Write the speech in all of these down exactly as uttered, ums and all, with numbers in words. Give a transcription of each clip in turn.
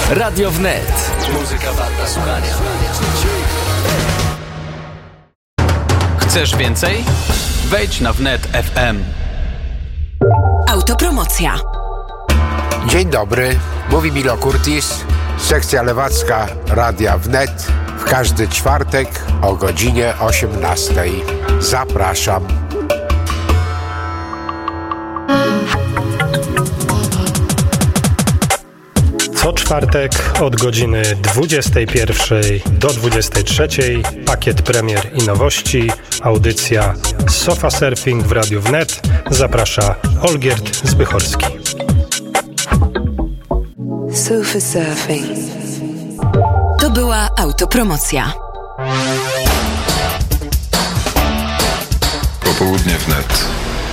Radio Wnet. Muzyka warta słuchania. Chcesz więcej? Wejdź na wnet kropka ef em. Autopromocja. Dzień dobry, mówi Milo Curtis, sekcja lewacka Radia Wnet. W każdy czwartek o godzinie osiemnastej. Zapraszam. Co czwartek od godziny dwudziestej pierwszej do dwudziestej trzeciej pakiet premier i nowości, audycja Sofa Surfing w Radiu Wnet. Zaprasza Olgierd Zbychorski. Sofa Surfing. To była autopromocja. Popołudnie Wnet.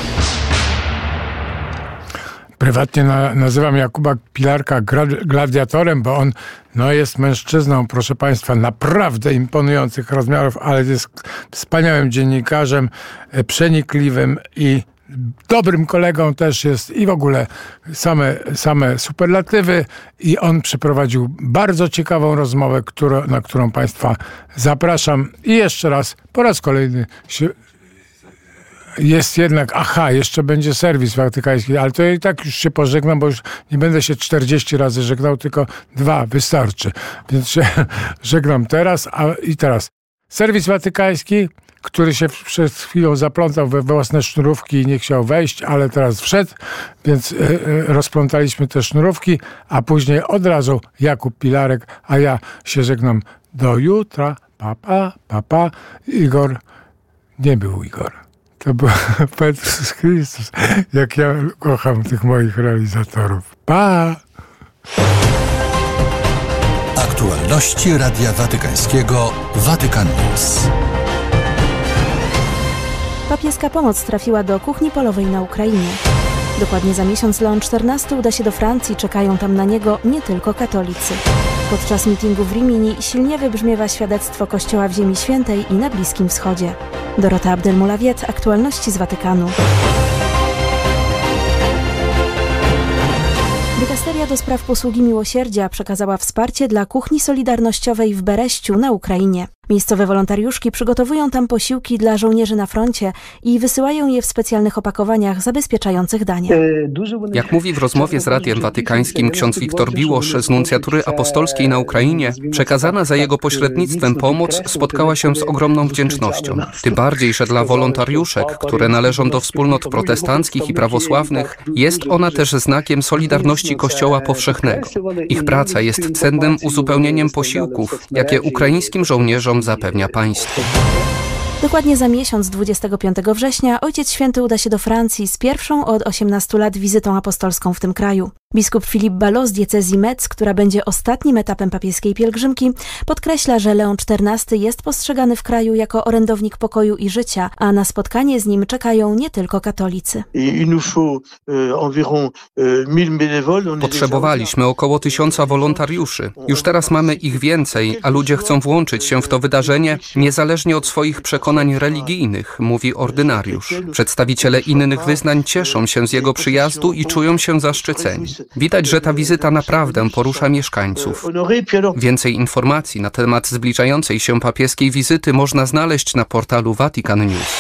Prywatnie na, nazywam Jakuba Pilarka gra- gladiatorem, bo on no, jest mężczyzną, proszę Państwa, naprawdę imponujących rozmiarów, ale jest wspaniałym dziennikarzem, przenikliwym i dobrym kolegą też jest i w ogóle same, same superlatywy i on przeprowadził bardzo ciekawą rozmowę, którą, na którą Państwa zapraszam i jeszcze raz, po raz kolejny się jest jednak, aha, jeszcze będzie serwis watykański, ale to ja i tak już się pożegnam, bo już nie będę się czterdzieści razy żegnał, tylko dwa wystarczy. Więc się żegnam teraz, a i teraz. Serwis watykański, który się przed chwilą zaplątał we własne sznurówki i nie chciał wejść, ale teraz wszedł, więc y, y, rozplątaliśmy te sznurówki, a później od razu Jakub Pilarek, a ja się żegnam do jutra. Papa, papa. Igor, nie był Igor. To był Petrus Chrystus. Jak ja kocham tych moich realizatorów. Pa! Aktualności Radia Watykańskiego Vatican News. Papieska pomoc trafiła do kuchni polowej na Ukrainie. Dokładnie za miesiąc Leon czternasty uda się do Francji. Czekają tam na niego nie tylko katolicy. Podczas mitingu w Rimini silnie wybrzmiewa świadectwo Kościoła w Ziemi Świętej i na Bliskim Wschodzie. Dorota Abdelmulawiet, aktualności z Watykanu. Dykasteria do spraw posługi miłosierdzia przekazała wsparcie dla kuchni solidarnościowej w Bereściu na Ukrainie. Miejscowe wolontariuszki przygotowują tam posiłki dla żołnierzy na froncie i wysyłają je w specjalnych opakowaniach zabezpieczających dania. Jak mówi w rozmowie z Radiem Watykańskim ksiądz Wiktor Biłosz z nuncjatury apostolskiej na Ukrainie, przekazana za jego pośrednictwem pomoc spotkała się z ogromną wdzięcznością. Tym bardziej, że dla wolontariuszek, które należą do wspólnot protestanckich i prawosławnych, jest ona też znakiem solidarności Kościoła powszechnego. Ich praca jest cennym uzupełnieniem posiłków, jakie ukraińskim żołnierzom zapewnia państwo. Dokładnie za miesiąc, dwudziestego piątego września, Ojciec Święty uda się do Francji z pierwszą od osiemnastu lat wizytą apostolską w tym kraju. Biskup Philippe Ballot z diecezji Metz, która będzie ostatnim etapem papieskiej pielgrzymki, podkreśla, że Leon czternasty jest postrzegany w kraju jako orędownik pokoju i życia, a na spotkanie z nim czekają nie tylko katolicy. Potrzebowaliśmy około tysiąca wolontariuszy. Już teraz mamy ich więcej, a ludzie chcą włączyć się w to wydarzenie niezależnie od swoich przekonań religijnych, mówi ordynariusz. Przedstawiciele innych wyznań cieszą się z jego przyjazdu i czują się zaszczyceni. Widać, że ta wizyta naprawdę porusza mieszkańców. Więcej informacji na temat zbliżającej się papieskiej wizyty można znaleźć na portalu Vatican News.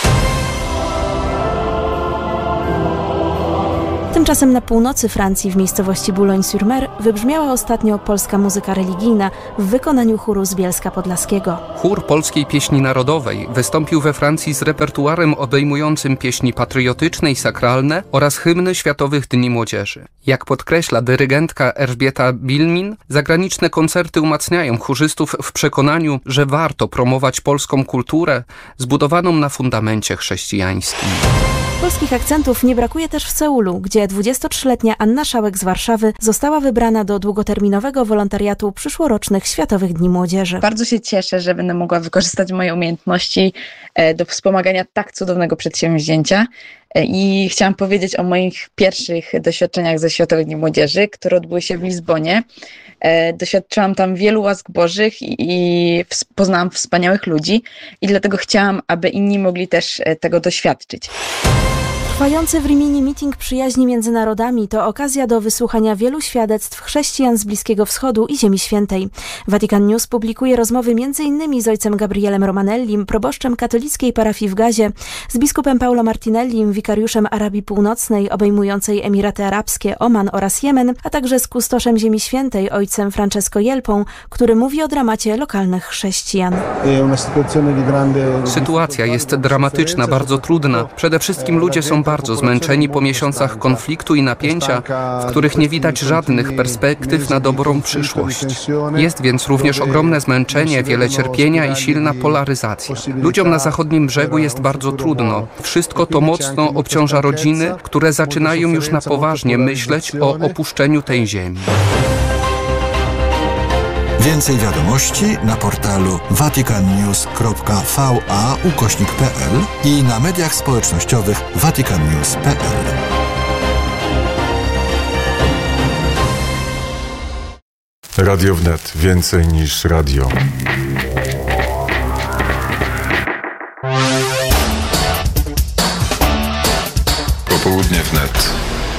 Tymczasem na północy Francji, w miejscowości Boulogne-sur-Mer, wybrzmiała ostatnio polska muzyka religijna w wykonaniu chóru z Bielska Podlaskiego. Chór Polskiej Pieśni Narodowej wystąpił we Francji z repertuarem obejmującym pieśni patriotyczne i sakralne oraz hymny Światowych Dni Młodzieży. Jak podkreśla dyrygentka Elżbieta Bilmin, zagraniczne koncerty umacniają chórzystów w przekonaniu, że warto promować polską kulturę zbudowaną na fundamencie chrześcijańskim. Polskich akcentów nie brakuje też w Seulu, gdzie dwudziestotrzyletnia Anna Szałek z Warszawy została wybrana do długoterminowego wolontariatu przyszłorocznych Światowych Dni Młodzieży. Bardzo się cieszę, że będę mogła wykorzystać moje umiejętności do wspomagania tak cudownego przedsięwzięcia. I chciałam powiedzieć o moich pierwszych doświadczeniach ze Światowych Dni Młodzieży, które odbyły się w Lizbonie. Doświadczyłam tam wielu łask bożych i poznałam wspaniałych ludzi i dlatego chciałam, aby inni mogli też tego doświadczyć. Trwający w Rimini meeting przyjaźni między narodami to okazja do wysłuchania wielu świadectw chrześcijan z Bliskiego Wschodu i Ziemi Świętej. Vatican News publikuje rozmowy między innymi z ojcem Gabrielem Romanellim, proboszczem katolickiej parafii w Gazie, z biskupem Paulo Martinellim, wikariuszem Arabii Północnej obejmującej Emiraty Arabskie, Oman oraz Jemen, a także z kustoszem Ziemi Świętej, ojcem Francesco Jelpą, który mówi o dramacie lokalnych chrześcijan. Sytuacja jest dramatyczna, bardzo trudna. Przede wszystkim ludzie są bardzo zmęczeni po miesiącach konfliktu i napięcia, w których nie widać żadnych perspektyw na dobrą przyszłość. Jest więc również ogromne zmęczenie, wiele cierpienia i silna polaryzacja. Ludziom na zachodnim brzegu jest bardzo trudno. Wszystko to mocno obciąża rodziny, które zaczynają już na poważnie myśleć o opuszczeniu tej ziemi. Więcej wiadomości na portalu vaticannews kropka va ukośnik pl i na mediach społecznościowych vatican news kropka pl. Radio Wnet. Więcej niż radio. Popołudnie Wnet.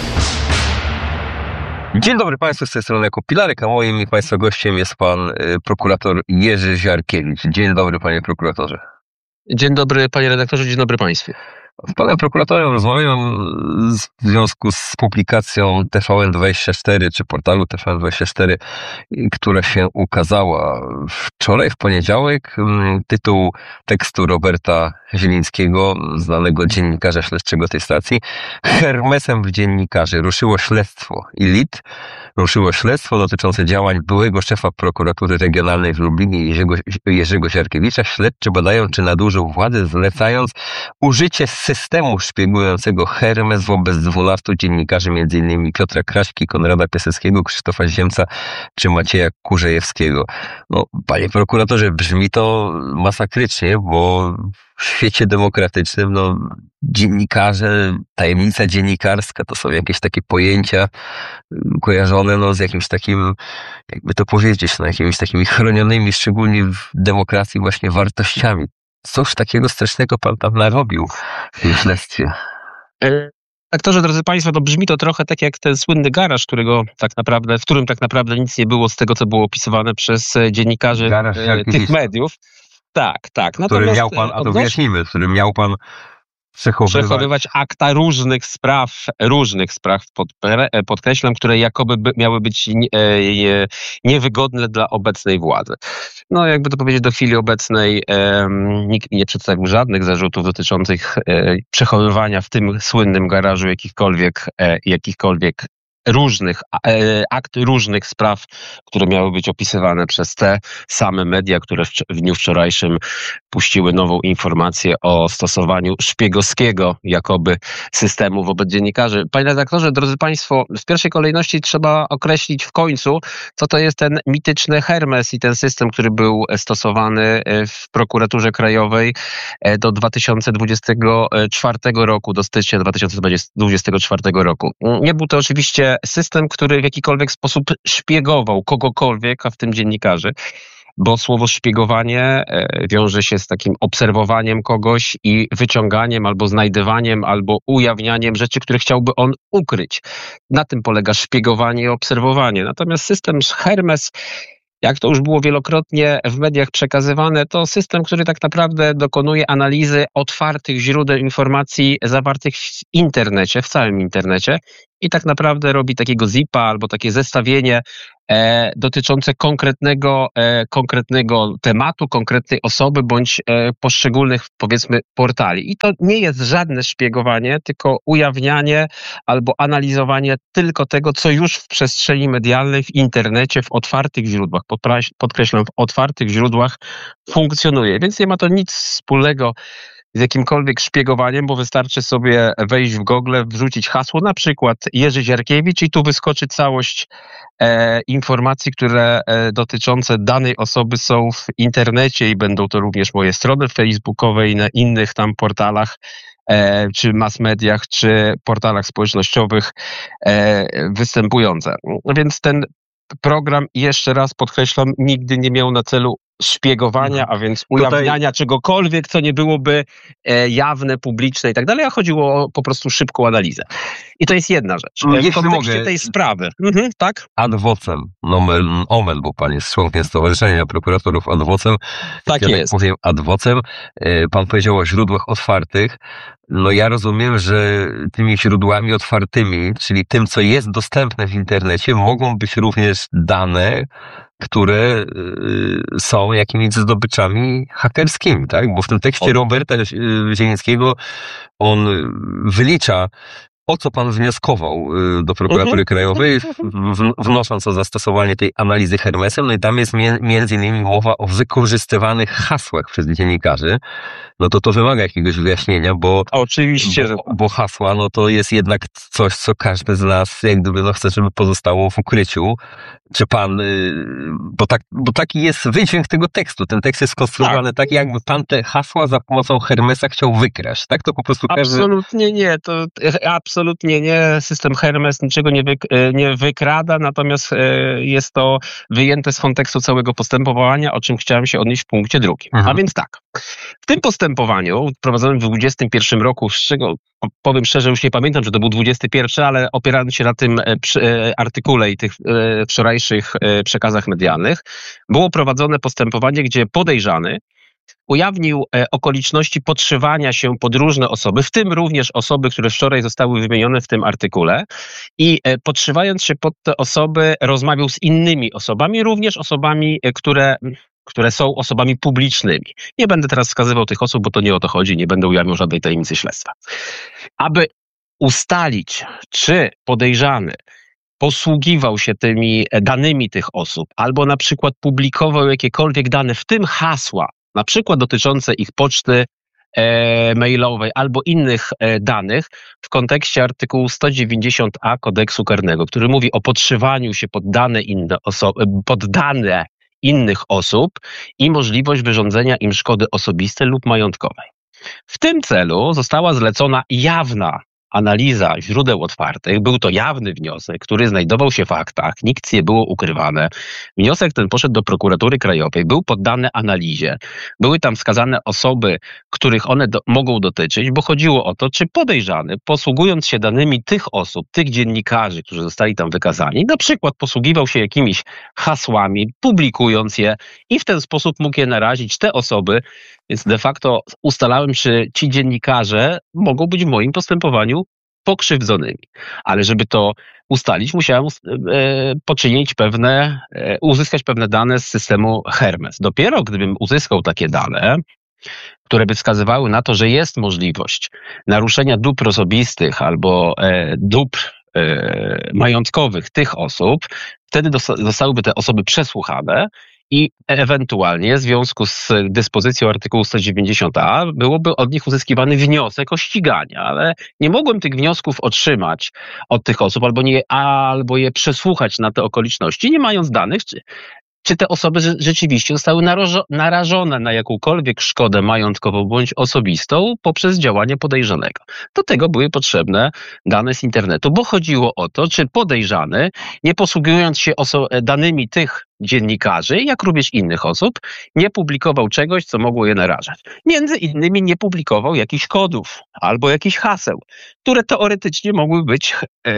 Dzień dobry Państwu, z tej strony jako Pilarek, a moim i Państwa gościem jest Pan y, prokurator Jerzy Ziarkiewicz. Dzień dobry Panie prokuratorze. Dzień dobry Panie redaktorze, dzień dobry Państwu. Z Panem prokuratorem rozmawiam w związku z publikacją T V N dwadzieścia cztery, czy portalu T V N dwadzieścia cztery, która się ukazała wczoraj, w poniedziałek. Tytuł tekstu Roberta Zielińskiego, znanego dziennikarza śledczego tej stacji. Hermesem w dziennikarzy ruszyło śledztwo I L I T. Ruszyło śledztwo dotyczące działań byłego szefa prokuratury regionalnej w Lublinie Jerzego, Jerzego Ziarkiewicza. Śledczy badają, czy nadużył władzy, zlecając użycie systemu szpiegującego Hermes wobec dwunastu dziennikarzy, między innymi Piotra Kraśki, Konrada Piaseckiego, Krzysztofa Ziemca czy Macieja Kurzejewskiego. No, panie prokuratorze, brzmi to masakrycznie, bo w świecie demokratycznym, no, dziennikarze, tajemnica dziennikarska to są jakieś takie pojęcia kojarzone, no, z jakimś takim, jakby to powiedzieć, no, jakimiś takimi chronionymi, szczególnie w demokracji, właśnie wartościami. Cóż takiego strasznego pan tam narobił w tym śledztwie? Aktorze, drodzy Państwo, to brzmi to trochę tak jak ten słynny garaż, którego tak naprawdę, w którym tak naprawdę nic nie było z tego, co było opisywane przez dziennikarzy tych mediów. Tak, tak. Natomiast który miał pan, a to wyjaśnijmy, w którym miał pan przechowywać... przechowywać akta różnych spraw, różnych spraw, pod, podkreślam, które jakoby by, miały być nie, nie, niewygodne dla obecnej władzy. No, jakby to powiedzieć, do chwili obecnej e, nikt nie przedstawił żadnych zarzutów dotyczących e, przechowywania w tym słynnym garażu jakichkolwiek, e, jakichkolwiek różnych, e, akt różnych spraw, które miały być opisywane przez te same media, które w, w dniu wczorajszym puściły nową informację o stosowaniu szpiegowskiego jakoby systemu wobec dziennikarzy. Panie redaktorze, drodzy Państwo, w pierwszej kolejności trzeba określić w końcu, co to jest ten mityczny Hermes i ten system, który był stosowany w prokuraturze krajowej do dwa tysiące dwudziestego czwartego roku, do stycznia dwa tysiące dwudziestego czwartego roku. Nie był to oczywiście system, który w jakikolwiek sposób szpiegował kogokolwiek, a w tym dziennikarzy, bo słowo szpiegowanie wiąże się z takim obserwowaniem kogoś i wyciąganiem albo znajdywaniem, albo ujawnianiem rzeczy, które chciałby on ukryć. Na tym polega szpiegowanie i obserwowanie. Natomiast system Hermes, jak to już było wielokrotnie w mediach przekazywane, to system, który tak naprawdę dokonuje analizy otwartych źródeł informacji zawartych w internecie, w całym internecie i tak naprawdę robi takiego zipa albo takie zestawienie e, dotyczące konkretnego, e, konkretnego tematu, konkretnej osoby bądź e, poszczególnych, powiedzmy, portali. I to nie jest żadne szpiegowanie, tylko ujawnianie albo analizowanie tylko tego, co już w przestrzeni medialnej, w internecie, w otwartych źródłach, podkreślam, w otwartych źródłach funkcjonuje. Więc nie ma to nic wspólnego z jakimkolwiek szpiegowaniem, bo wystarczy sobie wejść w Google, wrzucić hasło, na przykład Jerzy Ziarkiewicz i tu wyskoczy całość e, informacji, które e, dotyczące danej osoby są w internecie i będą to również moje strony facebookowe i na innych tam portalach, e, czy mass mediach, czy portalach społecznościowych e, występujące. Więc ten program, jeszcze raz podkreślam, nigdy nie miał na celu szpiegowania, a więc ujawniania Tutaj... czegokolwiek, co nie byłoby e, jawne, publiczne i tak dalej, a chodziło o po prostu szybką analizę. I to jest jedna rzecz. W Jeśli kontekście mogę, tej sprawy. Mhm, tak? Ad vocem, nomen omen, bo pan jest członkiem Stowarzyszenia Prokuratorów ad vocem. Tak ja jest. Tak powiem ad vocem. Pan powiedział o źródłach otwartych. No ja rozumiem, że tymi źródłami otwartymi, czyli tym, co jest dostępne w internecie, mogą być również dane, które y, są jakimiś zdobyczami hakerskimi, tak? Bo w tym tekście Roberta Zielińskiego on wylicza, o co pan wnioskował do prokuratury uh-huh. krajowej, w, wnosząc o zastosowanie tej analizy Hermesem. No i tam jest mie- między innymi mowa o wykorzystywanych hasłach przez dziennikarzy. No to to wymaga jakiegoś wyjaśnienia, bo oczywiście, bo, bo hasła, no to jest jednak coś, co każdy z nas jak gdyby no chce, żeby pozostało w ukryciu. Czy pan, bo, tak, bo taki jest wydźwięk tego tekstu. Ten tekst jest skonstruowany tak, tak jakby pan te hasła za pomocą Hermesa chciał wykraść. Tak to po prostu każdy... Absolutnie nie. To absolutnie nie. System Hermes niczego nie, wy, nie wykrada, natomiast jest to wyjęte z kontekstu całego postępowania, o czym chciałem się odnieść w punkcie drugim. Mhm. A więc tak. W tym postępowaniu prowadzonym w dwudziestym pierwszym roku, z czego powiem szczerze, już nie pamiętam, czy to był dwudziesty pierwszy, ale opierając się na tym artykule i tych wczorajszych przekazach medialnych, było prowadzone postępowanie, gdzie podejrzany ujawnił okoliczności podszywania się pod różne osoby, w tym również osoby, które wczoraj zostały wymienione w tym artykule, i podszywając się pod te osoby rozmawiał z innymi osobami, również osobami, które... które są osobami publicznymi. Nie będę teraz wskazywał tych osób, bo to nie o to chodzi, nie będę ujawniał żadnej tajemnicy śledztwa. Aby ustalić, czy podejrzany posługiwał się tymi danymi tych osób, albo na przykład publikował jakiekolwiek dane, w tym hasła, na przykład dotyczące ich poczty e, mailowej albo innych e, danych, w kontekście artykułu sto dziewięćdziesiąt a kodeksu karnego, który mówi o podszywaniu się pod dane inne osoby, pod dane innych osób i możliwość wyrządzenia im szkody osobistej lub majątkowej. W tym celu została zlecona jawna analiza źródeł otwartych. Był to jawny wniosek, który znajdował się w aktach, nikt nie było ukrywane. Wniosek ten poszedł do prokuratury krajowej, był poddany analizie. Były tam wskazane osoby, których one do, mogą dotyczyć, bo chodziło o to, czy podejrzany, posługując się danymi tych osób, tych dziennikarzy, którzy zostali tam wykazani, na przykład posługiwał się jakimiś hasłami, publikując je i w ten sposób mógł je narazić te osoby, więc de facto ustalałem, czy ci dziennikarze mogą być w moim postępowaniu pokrzywdzonymi. Ale żeby to ustalić, musiałem e, poczynić pewne, e, uzyskać pewne dane z systemu Hermes. Dopiero gdybym uzyskał takie dane, które by wskazywały na to, że jest możliwość naruszenia dóbr osobistych albo e, dóbr e, majątkowych tych osób, wtedy zostałyby te osoby przesłuchane i ewentualnie w związku z dyspozycją artykułu sto dziewięćdziesiąt a byłoby od nich uzyskiwany wniosek o ściganie, ale nie mogłem tych wniosków otrzymać od tych osób albo, nie, albo je przesłuchać na te okoliczności, nie mając danych, czy, czy te osoby rzeczywiście zostały narażone na jakąkolwiek szkodę majątkową bądź osobistą poprzez działanie podejrzanego. Do tego były potrzebne dane z internetu, bo chodziło o to, czy podejrzany, nie posługując się oso- danymi tych dziennikarzy, jak również innych osób, nie publikował czegoś, co mogło je narażać. Między innymi nie publikował jakichś kodów albo jakichś haseł, które teoretycznie mogły być e,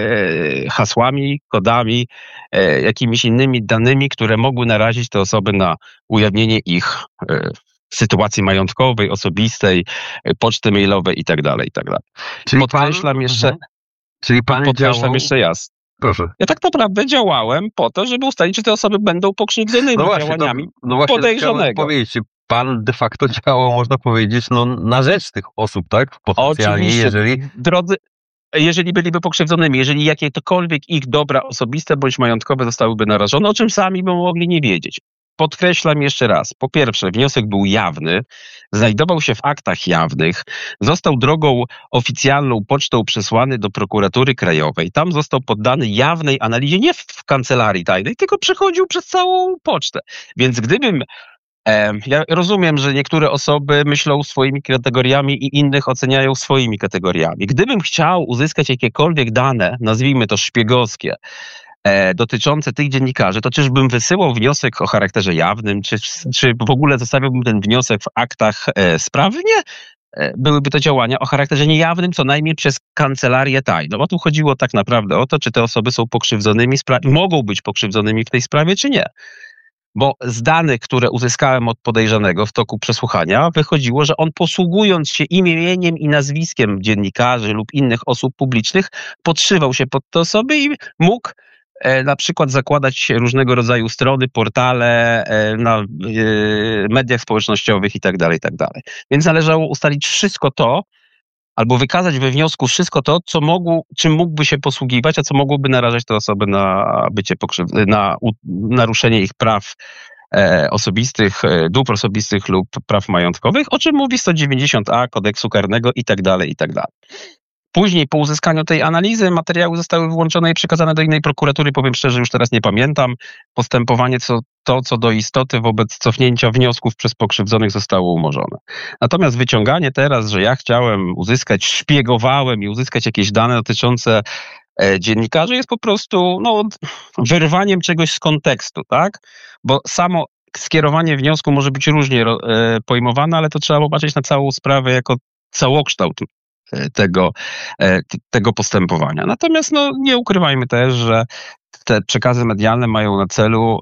hasłami, kodami, e, jakimiś innymi danymi, które mogły narazić te osoby na ujawnienie ich e, sytuacji majątkowej, osobistej, e, poczty mailowej i tak dalej, i tak dalej. Czyli podkreślam pan, jeszcze, czyli pan podkreślam działał... jeszcze jas. Proszę. Ja tak naprawdę działałem po to, żeby ustalić, czy te osoby będą pokrzywdzonymi no właśnie, działaniami to, no właśnie podejrzanego. Powiedzieć, pan de facto działał, można powiedzieć, no, na rzecz tych osób, tak? Potencjalnie, oczywiście, jeżeli... Drodzy, jeżeli byliby pokrzywdzonymi, jeżeli jakiekolwiek ich dobra osobiste bądź majątkowe zostałyby narażone, o czym sami by mogli nie wiedzieć. Podkreślam jeszcze raz. Po pierwsze, wniosek był jawny, znajdował się w aktach jawnych, został drogą oficjalną pocztą przesłany do prokuratury krajowej. Tam został poddany jawnej analizie, nie w, w kancelarii tajnej, tylko przechodził przez całą pocztę. Więc gdybym e, ja rozumiem, że niektóre osoby myślą swoimi kategoriami i innych oceniają swoimi kategoriami. Gdybym chciał uzyskać jakiekolwiek dane, nazwijmy to szpiegowskie, e, dotyczące tych dziennikarzy, to czyżbym wysyłał wniosek o charakterze jawnym, czy, czy w ogóle zostawiałbym ten wniosek w aktach e, sprawy? Nie. E, byłyby to działania o charakterze niejawnym, co najmniej przez kancelarię tajną. Bo tu chodziło tak naprawdę o to, czy te osoby są pokrzywdzonymi, spra- mogą być pokrzywdzonymi w tej sprawie, czy nie. Bo z danych, które uzyskałem od podejrzanego w toku przesłuchania, wychodziło, że on posługując się imieniem i nazwiskiem dziennikarzy lub innych osób publicznych, podszywał się pod te osoby i mógł e, na przykład zakładać różnego rodzaju strony, portale e, na e, mediach społecznościowych i tak dalej, i tak dalej. Więc należało ustalić wszystko to, albo wykazać we wniosku wszystko to, co mógł, czym mógłby się posługiwać, a co mogłoby narażać te osoby na bycie pokrzywd- na u- naruszenie ich praw e, osobistych, e, dóbr osobistych lub praw majątkowych, o czym mówi sto dziewięćdziesiąt a kodeksu karnego i tak dalej, i tak dalej. Później, po uzyskaniu tej analizy, materiały zostały włączone i przekazane do innej prokuratury. Powiem szczerze, już teraz nie pamiętam. Postępowanie co, to, co do istoty wobec cofnięcia wniosków przez pokrzywdzonych zostało umorzone. Natomiast wyciąganie teraz, że ja chciałem uzyskać, szpiegowałem i uzyskać jakieś dane dotyczące e, dziennikarzy jest po prostu no, wyrwaniem czegoś z kontekstu, tak? Bo samo skierowanie wniosku może być różnie e, pojmowane, ale to trzeba popatrzeć na całą sprawę jako całokształt tego, tego postępowania. Natomiast no, nie ukrywajmy też, że te przekazy medialne mają na celu,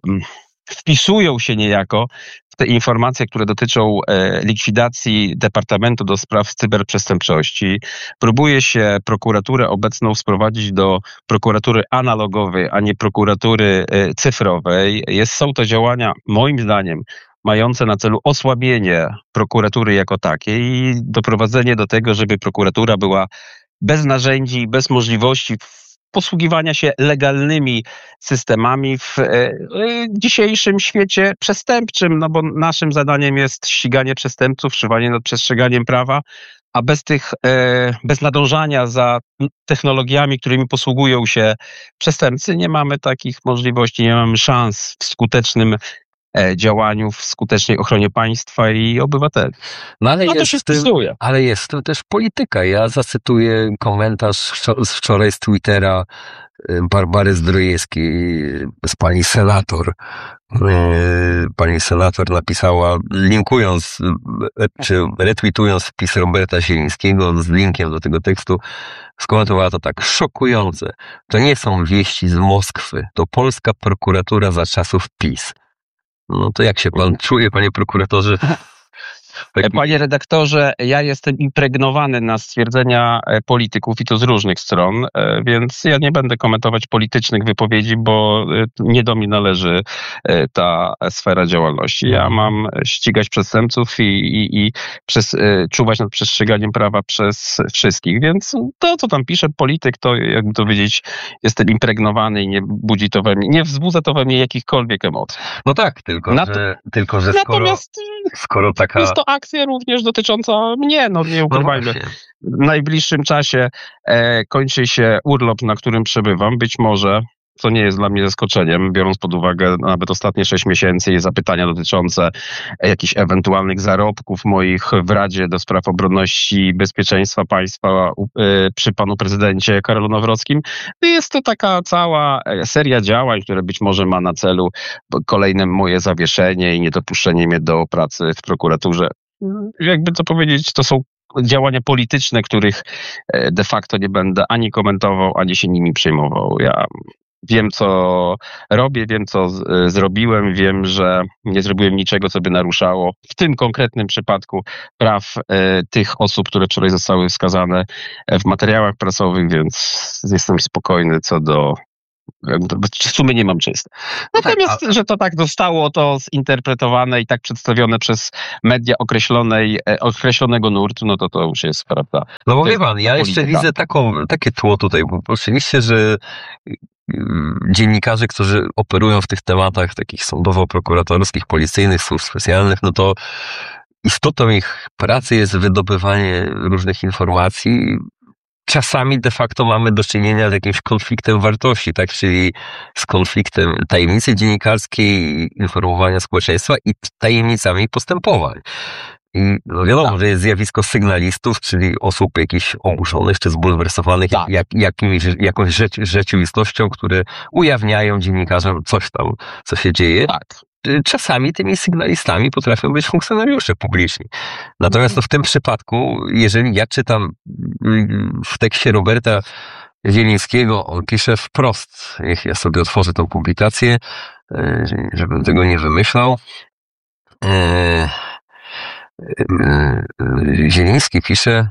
wpisują się niejako w te informacje, które dotyczą likwidacji Departamentu do Spraw Cyberprzestępczości. Próbuje się prokuraturę obecną sprowadzić do prokuratury analogowej, a nie prokuratury cyfrowej. Jest, są to działania, moim zdaniem, mające na celu osłabienie prokuratury jako takiej i doprowadzenie do tego, żeby prokuratura była bez narzędzi, bez możliwości posługiwania się legalnymi systemami w e, dzisiejszym świecie przestępczym, no bo naszym zadaniem jest ściganie przestępców, czuwanie nad przestrzeganiem prawa, a bez tych, e, bez nadążania za technologiami, którymi posługują się przestępcy, nie mamy takich możliwości, nie mamy szans w skutecznym działaniu w skutecznej ochronie państwa i obywateli. No ale, no to jest, się spisuje. Ale jest to też polityka. Ja zacytuję komentarz z wczoraj z Twittera Barbary Zdrojewskiej z pani senator. Pani senator napisała, linkując czy retweetując wpis Roberta Zielińskiego z linkiem do tego tekstu, skomentowała to tak: szokujące. To nie są wieści z Moskwy. To polska prokuratura za czasów PiS. No to jak się pan czuje, panie prokuratorze? Panie redaktorze, ja jestem impregnowany na stwierdzenia polityków i to z różnych stron, więc ja nie będę komentować politycznych wypowiedzi, bo nie do mnie należy ta sfera działalności. Ja mam ścigać przestępców i, i, i przez, czuwać nad przestrzeganiem prawa przez wszystkich, więc to, co tam pisze polityk, to jakby to wiedzieć, jestem impregnowany i nie budzi to we mnie, nie wzbudza to we mnie jakichkolwiek emocji. No tak, tylko Na to, że, tylko, że skoro, natomiast skoro taka... jest to akcja również dotycząca mnie, no nie ukrywajmy. No w najbliższym czasie e, kończy się urlop, na którym przebywam. Być może, co nie jest dla mnie zaskoczeniem, biorąc pod uwagę nawet ostatnie sześć miesięcy i zapytania dotyczące jakichś ewentualnych zarobków moich w Radzie do Spraw Obronności i Bezpieczeństwa Państwa e, przy panu prezydencie Karolu Nawrockim. Jest to taka cała seria działań, które być może ma na celu kolejne moje zawieszenie i niedopuszczenie mnie do pracy w prokuraturze. Jakby to powiedzieć, to są działania polityczne, których de facto nie będę ani komentował, ani się nimi przejmował. Ja wiem, co robię, wiem, co z- zrobiłem, wiem, że nie zrobiłem niczego, co by naruszało w tym konkretnym przypadku praw e, tych osób, które wczoraj zostały wskazane w materiałach prasowych, więc jestem spokojny co do... W sumie nie mam czyste. Natomiast, tak, a... że to tak zostało to zinterpretowane i tak przedstawione przez media określonej, określonego nurtu, no to to już jest prawda. No bo wie pan, ja jeszcze widzę taką, takie tło tutaj, bo oczywiście, że dziennikarze, którzy operują w tych tematach takich sądowo-prokuratorskich, policyjnych, służb specjalnych, no to istotą ich pracy jest wydobywanie różnych informacji. Czasami de facto mamy do czynienia z jakimś konfliktem wartości, tak, czyli z konfliktem tajemnicy dziennikarskiej, informowania społeczeństwa i tajemnicami postępowań. I no wiadomo, tak. że jest zjawisko sygnalistów, czyli osób jakichś oburzonych czy zbulwersowanych tak. jak, jakimiś, jakąś rzecz, rzeczywistością, które ujawniają dziennikarzom coś tam, co się dzieje. Tak. Czasami tymi sygnalistami potrafią być funkcjonariusze publiczni. Natomiast no, w tym przypadku, jeżeli ja czytam w tekście Roberta Zielińskiego, on pisze wprost, niech ja sobie otworzę tą publikację, żebym tego nie wymyślał. Zieliński pisze,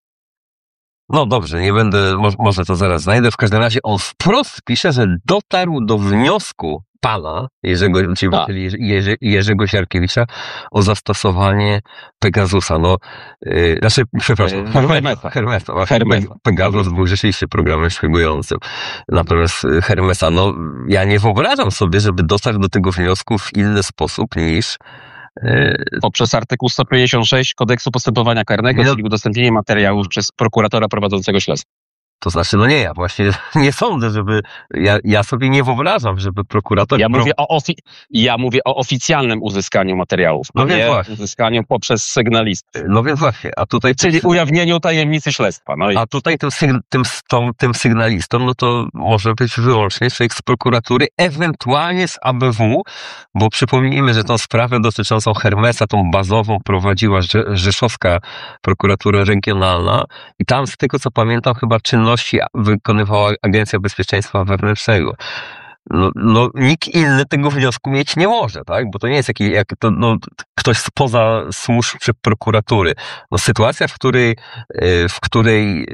no dobrze, nie będę, może to zaraz znajdę, w każdym razie on wprost pisze, że dotarł do wniosku pana Jerzego, czyli Jerzy, Jerzego Siarkiewicza o zastosowanie Pegasusa. No, yy, znaczy, przepraszam, Hermesa. Hermesa. Hermesa. Pegasus był rzeczywiście programem szpiegującym. Natomiast Hermesa, no, ja nie wyobrażam sobie, żeby dotarł do tego wniosku w inny sposób niż poprzez artykuł sto pięćdziesiąt sześć Kodeksu Postępowania Karnego, no, czyli udostępnienie materiałów przez prokuratora prowadzącego śledztwo. To znaczy, no nie, ja właśnie nie sądzę, żeby, ja, ja sobie nie wyobrażam, żeby prokurator... Ja mówię o, ofi- ja mówię o oficjalnym uzyskaniu materiałów, no a nie właśnie. uzyskaniu poprzez sygnalistów. No więc właśnie, a tutaj... Czyli tym, ujawnieniu tajemnicy śledztwa. No i... A tutaj tym, tym, tym, tym sygnalistą, no to może być wyłącznie człowiek z prokuratury, ewentualnie z A B W, bo przypomnijmy, że tą sprawę dotyczącą Hermesa, tą bazową prowadziła rzeszowska prokuratura regionalna i tam z tego, co pamiętam, chyba czynności wykonywała Agencja Bezpieczeństwa Wewnętrznego. No, no, nikt inny tego wniosku mieć nie może, tak? Bo to nie jest jakiś, jak to, no, ktoś spoza służb czy prokuratury. No, sytuacja, w której, w której,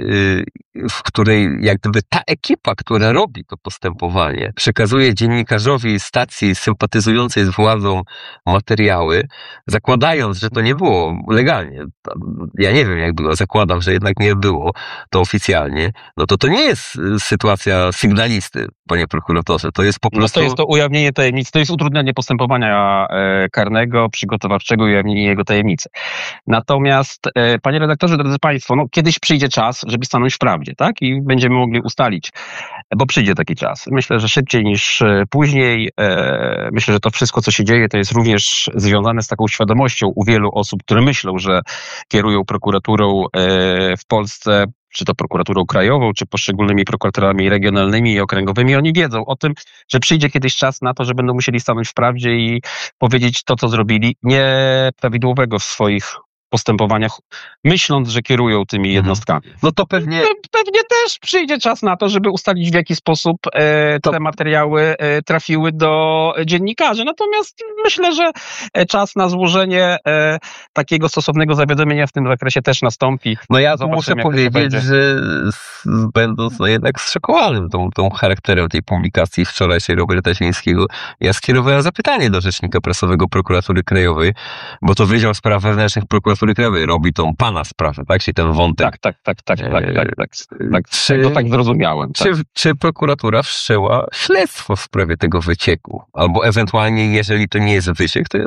w której jak gdyby ta ekipa, która robi to postępowanie, przekazuje dziennikarzowi stacji sympatyzującej z władzą materiały, zakładając, że to nie było legalnie. Ja nie wiem, jak było, zakładam, że jednak nie było to oficjalnie. No to to nie jest sytuacja sygnalisty, panie prokuratorze. To jest po prostu... No to jest to ujawnienie tajemnicy, to jest utrudnianie postępowania e, karnego, przygotowawczego, ujawnienie jego tajemnicy. Natomiast, e, panie redaktorze, drodzy państwo, no kiedyś przyjdzie czas, żeby stanąć w prawdzie, tak? I będziemy mogli ustalić, bo przyjdzie taki czas. Myślę, że szybciej niż e, później. E, myślę, że to wszystko, co się dzieje, to jest również związane z taką świadomością u wielu osób, które myślą, że kierują prokuraturą e, w Polsce, czy to prokuraturą krajową, czy poszczególnymi prokuratorami regionalnymi i okręgowymi, oni wiedzą o tym, że przyjdzie kiedyś czas na to, że będą musieli stanąć w prawdzie i powiedzieć to, co zrobili, nieprawidłowego w swoich postępowaniach, myśląc, że kierują tymi jednostkami. No to pewnie... Pewnie też przyjdzie czas na to, żeby ustalić, w jaki sposób e, te to... materiały e, trafiły do dziennikarzy. Natomiast myślę, że czas na złożenie e, takiego stosownego zawiadomienia w tym zakresie też nastąpi. No ja to muszę powiedzieć, że będąc no jednak zszokowanym tą, tą charakterem tej publikacji wczorajszej Roberta Zielińskiego, ja skierowałem zapytanie do rzecznika prasowego Prokuratury Krajowej, bo to Wydział Spraw Wewnętrznych Prokuratury Krajowej robi tą pana sprawę, tak? Czyli ten wątek. Tak, tak, tak, tak, tak, tak, tak, tak, czy, no tak zrozumiałem. Tak. Czy, czy prokuratura wszczęła śledztwo w sprawie tego wycieku? Albo ewentualnie, jeżeli to nie jest wyciek, to,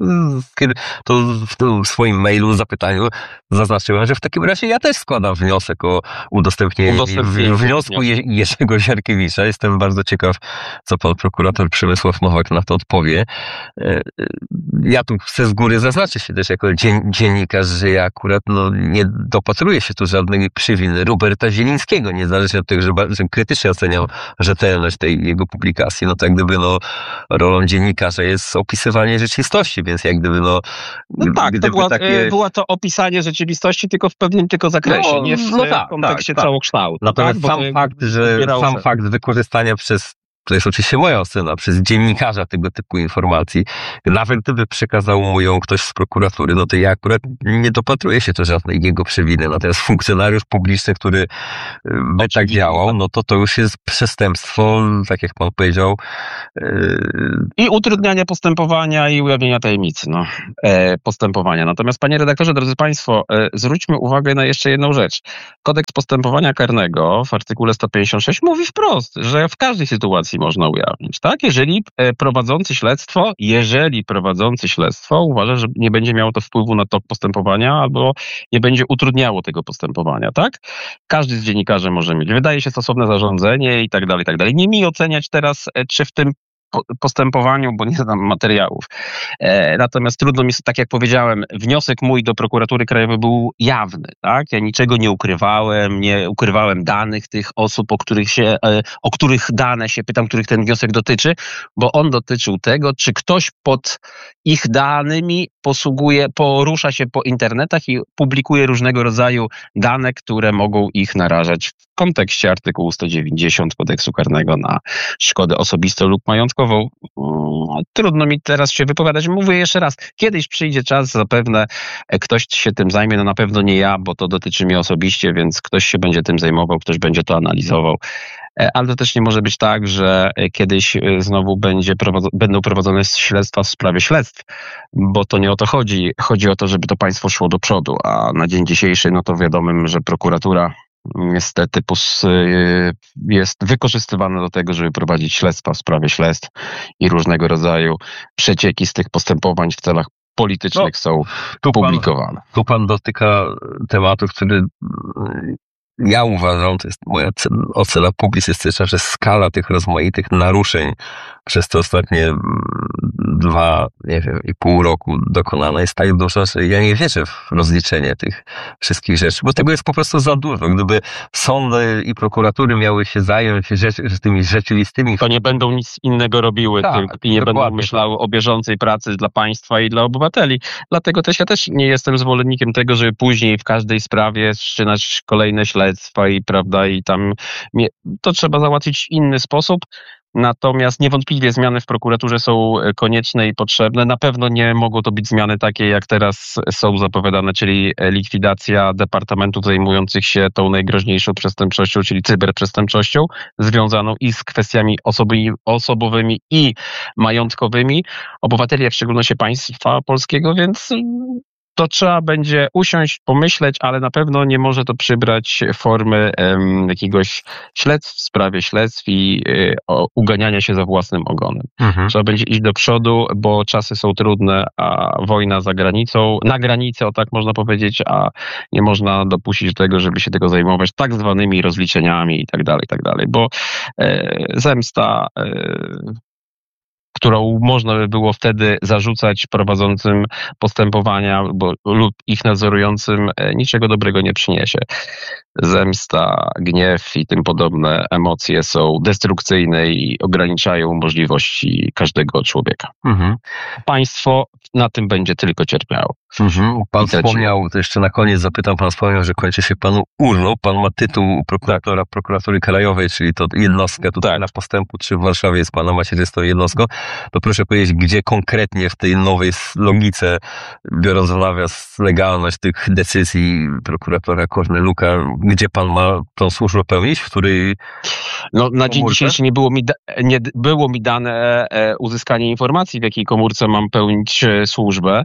to w tym swoim mailu, zapytaniu zaznaczyłem, że w takim razie ja też składam wniosek o udostępnienie, udostępnienie wniosku Je, Jerzego Siarkiewicza. Jestem bardzo ciekaw, co pan prokurator Przemysław Nowak na to odpowie. Ja tu chcę z góry zaznaczyć się też jako dzien, dziennikarz, że ja akurat no, nie dopatruję się tu żadnej przywiny Roberta Zielińskiego, niezależnie od tego, że, że krytycznie oceniam rzetelność tej jego publikacji. No to jak gdyby no, rolą dziennikarza jest opisywanie rzeczywistości, więc jak gdyby no... no tak, gdyby to była, takie... było to opisanie rzeczywistości tylko w pewnym tylko zakresie, no, nie w no tak, kontekście tak, całokształtu. Natomiast tak, sam fakt, że sam fakt wykorzystania przez to jest oczywiście moja ocena, przez dziennikarza tego typu informacji, nawet gdyby przekazał mu ją ktoś z prokuratury, no to ja akurat nie dopatruję się to żadnej jego przewiny. Natomiast funkcjonariusz publiczny, który by tak działał, no to to już jest przestępstwo, tak jak pan powiedział. Yy... I utrudnianie postępowania i ujawnienia tajemnicy no, e, postępowania. Natomiast panie redaktorze, drodzy państwo, e, zwróćmy uwagę na jeszcze jedną rzecz. Kodeks postępowania karnego w artykule sto pięćdziesiąt sześć mówi wprost, że w każdej sytuacji można ujawnić, tak? Jeżeli prowadzący śledztwo, jeżeli prowadzący śledztwo uważa, że nie będzie miało to wpływu na tok postępowania albo nie będzie utrudniało tego postępowania, tak? Każdy z dziennikarzy może mieć, wydaje się, stosowne zarządzenie i tak dalej, i tak dalej. Nie mi oceniać teraz, czy w tym postępowaniu, bo nie znam materiałów. Natomiast trudno mi, tak jak powiedziałem, wniosek mój do prokuratury krajowej był jawny, tak? Ja niczego nie ukrywałem, nie ukrywałem danych tych osób, o których się, o których dane się pytam, których ten wniosek dotyczy, bo on dotyczył tego, czy ktoś pod ich danymi posługuje, porusza się po internetach i publikuje różnego rodzaju dane, które mogą ich narażać w kontekście artykułu sto dziewięćdziesiąt Kodeksu Karnego na szkodę osobistą lub majątkową. Trudno mi teraz się wypowiadać. Mówię jeszcze raz, kiedyś przyjdzie czas, zapewne ktoś się tym zajmie, no na pewno nie ja, bo to dotyczy mnie osobiście, więc ktoś się będzie tym zajmował, ktoś będzie to analizował. Ale to też nie może być tak, że kiedyś znowu będzie prowadzo- będą prowadzone śledztwa w sprawie śledztw, bo to nie o to chodzi. Chodzi o to, żeby to państwo szło do przodu, a na dzień dzisiejszy, no to wiadomym, że prokuratura niestety jest wykorzystywana do tego, żeby prowadzić śledztwa w sprawie śledztw i różnego rodzaju przecieki z tych postępowań w celach politycznych no, są tu publikowane. Pan, tu pan dotyka tematów, który ja uważam, to jest moja ocena publicystyczna, że skala tych rozmaitych naruszeń przez te ostatnie dwa, nie wiem, i pół roku dokonana jest tak duża, że ja nie wierzę w rozliczenie tych wszystkich rzeczy, bo tego jest po prostu za dużo. Gdyby sądy i prokuratury miały się zająć rzecz, tymi rzeczywistymi... To nie będą nic innego robiły tak, tylko, i nie dokładnie. Będą myślały o bieżącej pracy dla państwa i dla obywateli. Dlatego też ja też nie jestem zwolennikiem tego, żeby później w każdej sprawie wszczynać kolejne śledztwa i prawda, i tam to trzeba załatwić w inny sposób. Natomiast niewątpliwie zmiany w prokuraturze są konieczne i potrzebne. Na pewno nie mogą to być zmiany takie, jak teraz są zapowiadane, czyli likwidacja departamentów zajmujących się tą najgroźniejszą przestępczością, czyli cyberprzestępczością, związaną i z kwestiami osoby, osobowymi i majątkowymi obywateli, a w szczególności państwa polskiego, więc to trzeba będzie usiąść, pomyśleć, ale na pewno nie może to przybrać formy um, jakiegoś śledztw w sprawie śledztw i y, o, uganiania się za własnym ogonem. Mhm. Trzeba będzie iść do przodu, bo czasy są trudne, a wojna za granicą, na granicy, o tak można powiedzieć, a nie można dopuścić do tego, żeby się tego zajmować tak zwanymi rozliczeniami i tak dalej, i tak dalej, bo e, zemsta e, którą można by było wtedy zarzucać prowadzącym postępowania bo, lub ich nadzorującym, niczego dobrego nie przyniesie. Zemsta, gniew i tym podobne emocje są destrukcyjne i ograniczają możliwości każdego człowieka. Mhm. Państwo na tym będzie tylko cierpiało. Mhm. Pan wspomniał, to jeszcze na koniec zapytam, pan wspomniał, że kończy się panu urlop. Pan ma tytuł prokuratora prokuratury krajowej, czyli to jednostka tutaj tak. na postępu, czy w Warszawie jest pana macierzystą jednostką. To proszę powiedzieć, gdzie konkretnie w tej nowej logice, biorąc w nawias legalność tych decyzji prokuratora Korneluka, gdzie pan ma tą służbę pełnić, w której... No, na dzień dzisiejszy nie było mi, da, nie było mi dane e, uzyskanie informacji, w jakiej komórce mam pełnić e, służbę.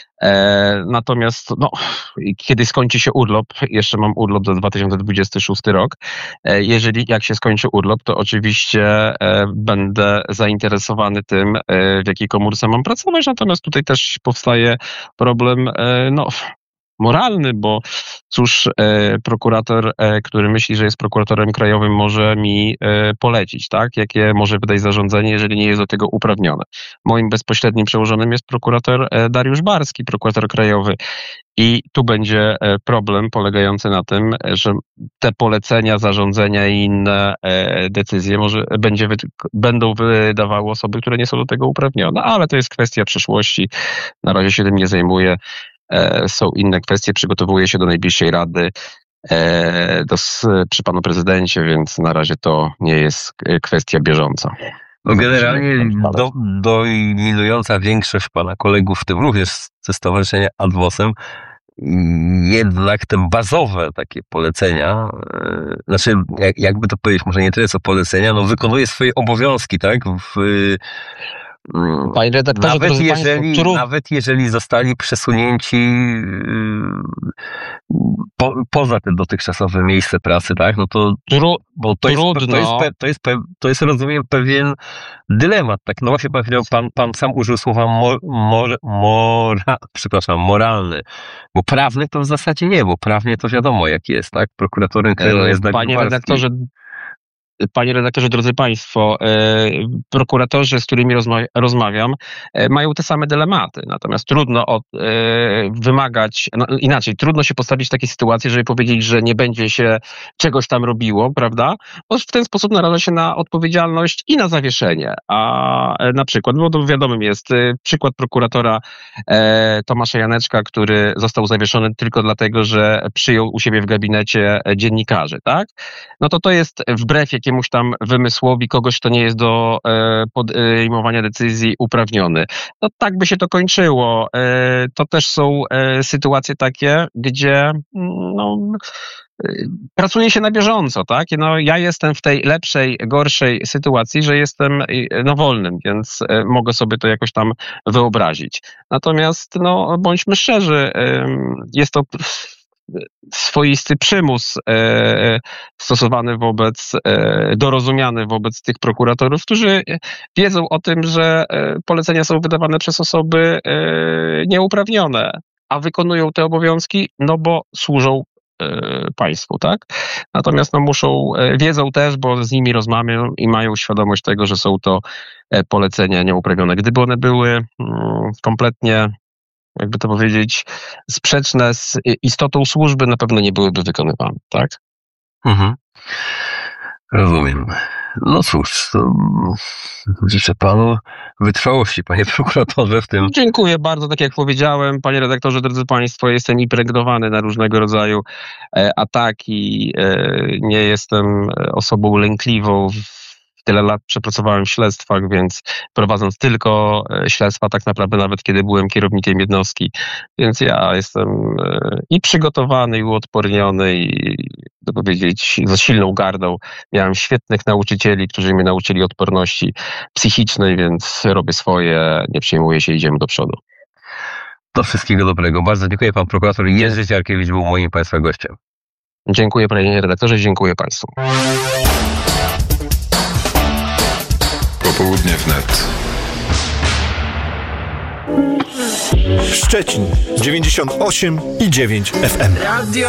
E, natomiast no, kiedy skończy się urlop, jeszcze mam urlop za dwa tysiące dwudziesty szósty rok, e, jeżeli jak się skończy urlop, to oczywiście e, będę zainteresowany tym, e, w jakiej komórce mam pracować, natomiast tutaj też powstaje problem e, no, moralny, bo cóż e, prokurator, e, który myśli, że jest prokuratorem krajowym, może mi e, polecić, tak? Jakie może wydać zarządzenie, jeżeli nie jest do tego uprawniony. Moim bezpośrednim przełożonym jest prokurator e, Dariusz Barski, prokurator krajowy. I tu będzie e, problem polegający na tym, że te polecenia, zarządzenia i inne e, decyzje może będzie wy, będą wydawały osoby, które nie są do tego uprawnione, ale to jest kwestia przyszłości. Na razie się tym nie zajmuję. Są inne kwestie, przygotowuje się do najbliższej rady do, przy panu prezydencie, więc na razie to nie jest kwestia bieżąca. No generalnie do, dominująca większość pana kolegów, w tym również ze stowarzyszenia Adwosem, jednak te bazowe takie polecenia, znaczy jak, jakby to powiedzieć, może nie tyle co polecenia, no wykonuje swoje obowiązki, tak? W, Panie redaktorze, nawet, jeżeli, państwo, nawet jeżeli zostali przesunięci po, poza te dotychczasowe miejsce pracy, tak, no to, Tru, bo to, jest, to, jest, to, jest, to jest, rozumiem, pewien dylemat, tak, no właśnie pan, pan, pan sam użył słowa mor, mor, mora, przepraszam, moralny, bo prawny to w zasadzie nie, bo prawnie to wiadomo jak jest, tak, prokuratorem krajowym jest Dariusz Panie Barski. redaktorze, Panie redaktorze, drodzy Państwo, prokuratorzy, z którymi rozma- rozmawiam, mają te same dylematy. Natomiast trudno od, wymagać, no inaczej, trudno się postawić w takiej sytuacji, żeby powiedzieć, że nie będzie się czegoś tam robiło, prawda? Bo w ten sposób naraża się na odpowiedzialność i na zawieszenie. A na przykład, bo to wiadomym jest, przykład prokuratora Tomasza Janeczka, który został zawieszony tylko dlatego, że przyjął u siebie w gabinecie dziennikarzy, tak? No to to jest wbrew jakiemuś tam wymysłowi kogoś, kto nie jest do e, podejmowania decyzji uprawniony. No tak by się to kończyło. E, to też są e, sytuacje takie, gdzie no, e, pracuje się na bieżąco, tak? No ja jestem w tej lepszej, gorszej sytuacji, że jestem no, wolnym, więc e, mogę sobie to jakoś tam wyobrazić. Natomiast no bądźmy szczerzy, e, jest to swoisty przymus e, stosowany wobec, e, dorozumiany wobec tych prokuratorów, którzy wiedzą o tym, że e, polecenia są wydawane przez osoby e, nieuprawnione, a wykonują te obowiązki, no bo służą e, państwu, tak? Natomiast no muszą, e, wiedzą też, bo z nimi rozmawiam i mają świadomość tego, że są to e, polecenia nieuprawnione. Gdyby one były mm, kompletnie, jakby to powiedzieć, sprzeczne z istotą służby, na pewno nie byłyby wykonywane, tak? Mhm. Rozumiem. No cóż, to życzę panu wytrwałości, panie prokuratorze, w tym. Dziękuję bardzo. Tak jak powiedziałem, panie redaktorze, drodzy państwo, jestem impregnowany na różnego rodzaju ataki. Nie jestem osobą lękliwą. Tyle lat przepracowałem w śledztwach, więc prowadząc tylko śledztwa, tak naprawdę nawet kiedy byłem kierownikiem jednostki. Więc ja jestem i przygotowany, i uodporniony, i to powiedzieć, za silną gardą. Miałem świetnych nauczycieli, którzy mnie nauczyli odporności psychicznej, więc robię swoje, nie przejmuję się, idziemy do przodu. Do wszystkiego dobrego. Bardzo dziękuję. Pan prokurator Jerzy Ciarkiewicz był moim państwa gościem. Dziękuję panie redaktorze, dziękuję państwu. Popołudnie wnet. Szczecin dziewięćdziesiąt osiem i dziewięć F M.